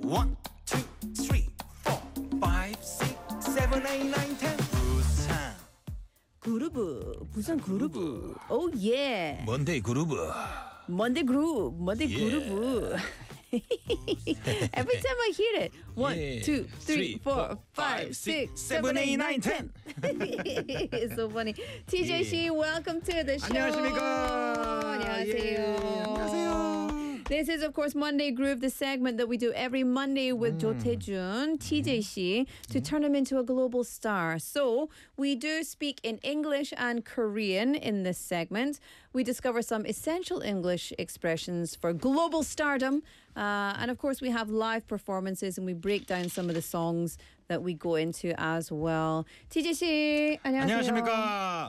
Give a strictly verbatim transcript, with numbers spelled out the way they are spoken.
One, two, three, four, five, six, seven, eight, nine, ten. 부산. 그루브, 부산 그루브. Oh yeah. 먼데이 그루브. Monday groove, Monday Yeah. groove. Every time I hear it, one, Yeah. two, three, Three, four, four, five, five, six, six, seven, eight, nine, ten. ten. It's so funny. T J 씨, welcome to the show. 안녕하십니까. 안녕하세요. 예, 안녕하세요. This is, of course, Monday Groove, the segment that we do every Monday with Mm. Jo Tae-jun, T J 씨, to turn him into a global star. So we do speak in English and Korean in this segment. We discover some essential English expressions for global stardom. Uh, and, of course, we have live performances and we break down some of the songs that we go into as well. T J 씨, 안녕하세요. 안녕하십니까.